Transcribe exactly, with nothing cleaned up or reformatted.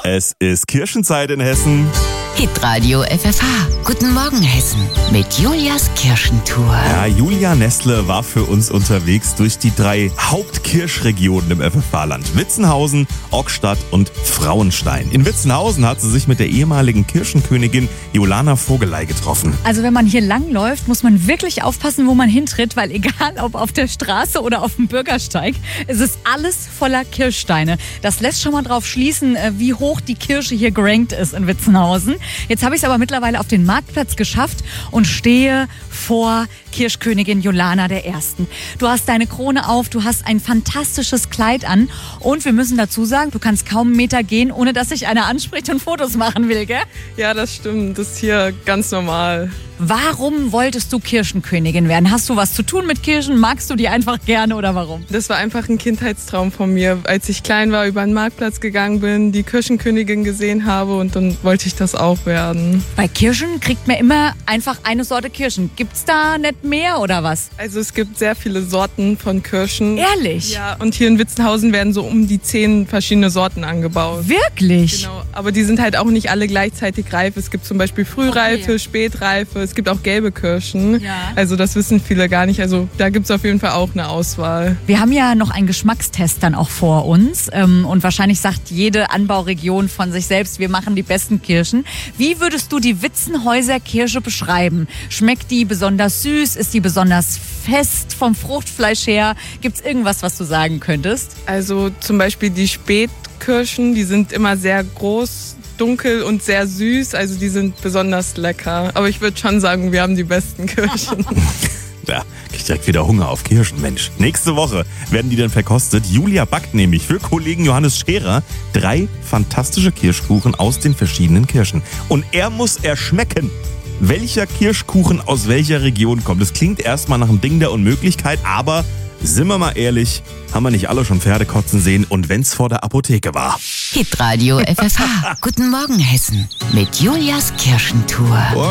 Es ist Kirschenzeit in Hessen. Hitradio F F H. Guten Morgen Hessen mit Julias Kirschentour. Ja, Julia Nestle war für uns unterwegs durch die drei Hauptkirschregionen im F F H-Land. Witzenhausen, Ockstadt und Frauenstein. In Witzenhausen hat sie sich mit der ehemaligen Kirschenkönigin Jolana Vogelei getroffen. Also wenn man hier langläuft, muss man wirklich aufpassen, wo man hintritt, weil egal ob auf der Straße oder auf dem Bürgersteig, es ist alles voller Kirschsteine. Das lässt schon mal drauf schließen, wie hoch die Kirsche hier gerankt ist in Witzenhausen. Jetzt habe ich es aber mittlerweile auf den Marktplatz geschafft und stehe vor Kirschkönigin Jolana der Ersten. Du hast deine Krone auf, du hast ein fantastisches Kleid an und wir müssen dazu sagen, du kannst kaum einen Meter gehen, ohne dass sich einer anspricht und Fotos machen will, gell? Ja, das stimmt. Das ist hier ganz normal. Warum wolltest du Kirschenkönigin werden? Hast du was zu tun mit Kirschen? Magst du die einfach gerne oder warum? Das war einfach ein Kindheitstraum von mir. Als ich klein war, über den Marktplatz gegangen bin, die Kirschenkönigin gesehen habe und dann wollte ich das auch werden. Bei Kirschen kriegt man immer einfach eine Sorte Kirschen. Gibt's da nicht mehr oder was? Also es gibt sehr viele Sorten von Kirschen. Ehrlich? Ja, und hier in Witzenhausen werden so um die zehn verschiedene Sorten angebaut. Wirklich? Genau, aber die sind halt auch nicht alle gleichzeitig reif. Es gibt zum Beispiel Frühreife, Okay. Spätreife, es gibt auch gelbe Kirschen. Ja. Also das wissen viele gar nicht. Also da gibt es auf jeden Fall auch eine Auswahl. Wir haben ja noch einen Geschmackstest dann auch vor uns ähm, und wahrscheinlich sagt jede Anbauregion von sich selbst, wir machen die besten Kirschen. Wie würdest du die Witzenhäuser Kirsche beschreiben? Schmeckt die besonders süß? Ist die besonders fest vom Fruchtfleisch her? Gibt es irgendwas, was du sagen könntest? Also zum Beispiel die Spätkirschen, die sind immer sehr groß, dunkel und sehr süß. Also die sind besonders lecker. Aber ich würde schon sagen, wir haben die besten Kirschen. Ja, krieg ich direkt wieder Hunger auf Kirschen, Mensch. Nächste Woche werden die dann verkostet. Julia backt nämlich für Kollegen Johannes Scherer drei fantastische Kirschkuchen aus den verschiedenen Kirschen. Und er muss erschmecken, welcher Kirschkuchen aus welcher Region kommt. Das klingt erstmal nach einem Ding der Unmöglichkeit, aber sind wir mal ehrlich, haben wir nicht alle schon Pferde kotzen sehen und wenn's vor der Apotheke war. Hitradio F F H. Guten Morgen Hessen mit Julias Kirschentour.